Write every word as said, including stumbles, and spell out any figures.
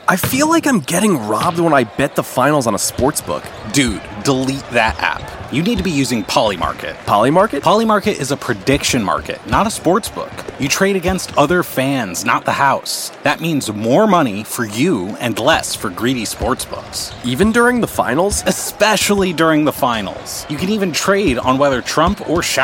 I feel like I'm getting robbed when I bet the finals on a sportsbook. Dude, delete that app. You need to be using Polymarket. Polymarket? Polymarket is a prediction market, not a sports book. You trade against other fans, not the house. That means more money for you and less for greedy sports books. Even during the finals? Especially during the finals. You can even trade on whether Trump or Shaq